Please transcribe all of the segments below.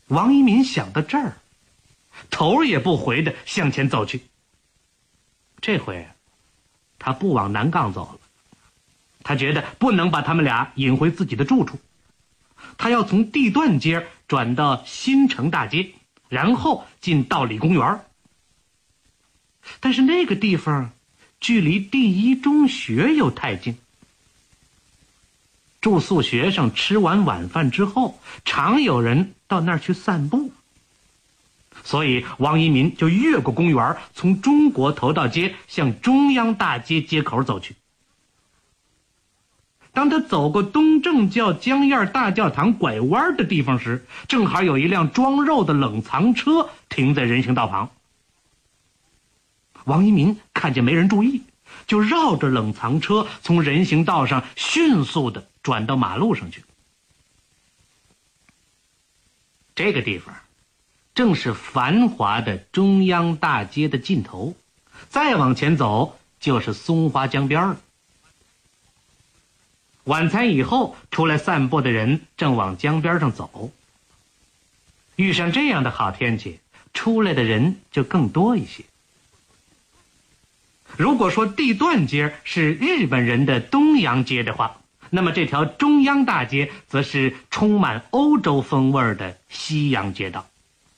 王一民想到这儿，头也不回地向前走去。这回他不往南杠走了，他觉得不能把他们俩引回自己的住处，他要从地段街转到新城大街，然后进道理公园。但是那个地方距离第一中学又太近，住宿学生吃完晚饭之后，常有人到那儿去散步，所以王一民就越过公园，从中国头道街向中央大街街口走去。当他走过东正教江燕大教堂拐弯的地方时，正好有一辆装肉的冷藏车停在人行道旁。王一民看见没人注意，就绕着冷藏车从人行道上迅速地转到马路上去。这个地方正是繁华的中央大街的尽头，再往前走就是松花江边了。晚餐以后出来散步的人正往江边上走，遇上这样的好天气，出来的人就更多一些。如果说地段街是日本人的东洋街的话，那么这条中央大街则是充满欧洲风味的西洋街道。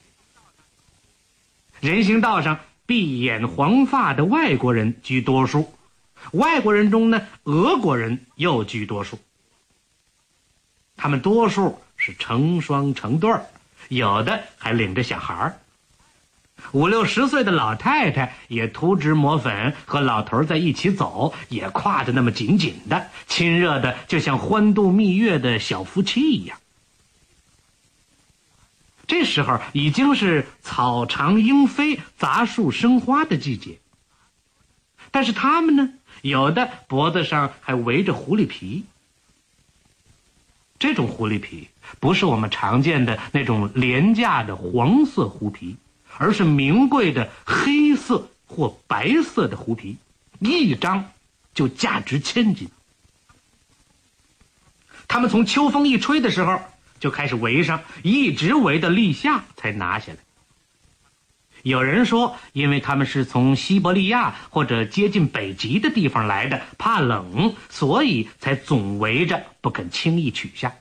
人行道上碧眼黄发的外国人居多数，外国人中呢，俄国人又居多数。他们多数是成双成对，有的还领着小孩，50、60岁的老太太也涂脂抹粉，和老头在一起走，也挎得那么紧紧的，亲热的就像欢度蜜月的小夫妻一样。这时候已经是草长莺飞、杂树生花的季节，但是他们呢，有的脖子上还围着狐狸皮。这种狐狸皮不是我们常见的那种廉价的黄色狐皮，而是名贵的黑色或白色的狐皮，一张就价值1000斤。他们从秋风一吹的时候就开始围上，一直围到立夏才拿下来。有人说，因为他们是从西伯利亚或者接近北极的地方来的，怕冷，所以才总围着不肯轻易取下。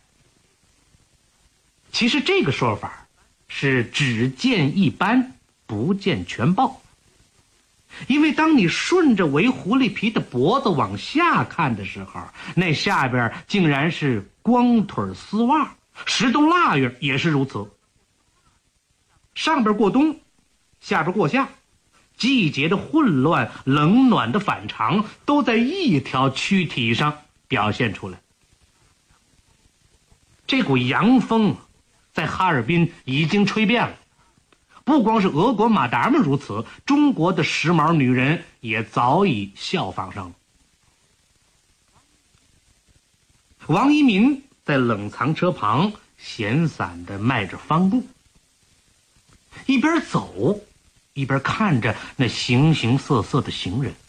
其实这个说法是只见一斑，不见全豹。因为当你顺着围狐狸皮的脖子往下看的时候，那下边竟然是光腿丝袜，十冬腊月也是如此。上边过冬，下边过夏，季节的混乱、冷暖的反常都在一条躯体上表现出来。这股洋风在哈尔滨已经吹遍了，不光是俄国马达们如此，中国的时髦女人也早已效仿上了。王一民在冷藏车旁闲散地迈着方步，一边走一边看着那形形色色的行人。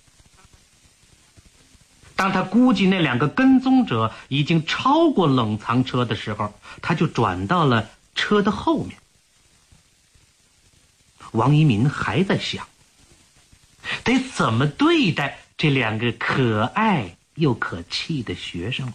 当他估计那2个跟踪者已经超过冷藏车的时候，他就转到了车的后面。王一民还在想，得怎么对待这2个可爱又可气的学生。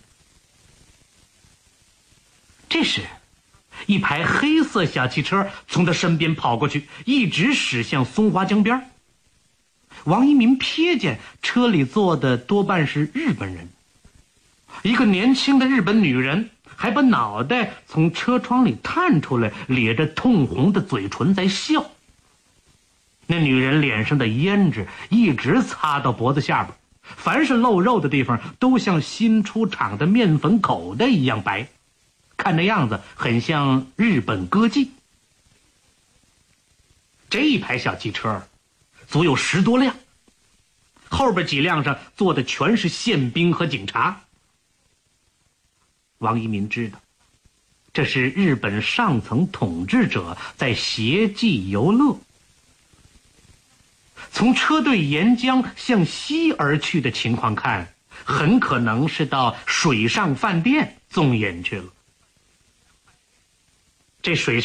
这时一排黑色小汽车从他身边跑过去，一直驶向松花江边。王一民瞥见车里坐的多半是日本人，一个年轻的日本女人还把脑袋从车窗里探出来，咧着通红的嘴唇在笑。那女人脸上的胭脂一直擦到脖子下边，凡是露肉的地方都像新出厂的面粉口袋一样白，看那样子很像日本歌妓。这一排小汽车足有10多辆，后边几辆上坐的全是宪兵和警察。王一民知道，这是日本上层统治者在携妓游乐。从车队沿江向西而去的情况看，很可能是到水上饭店纵饮去了。这水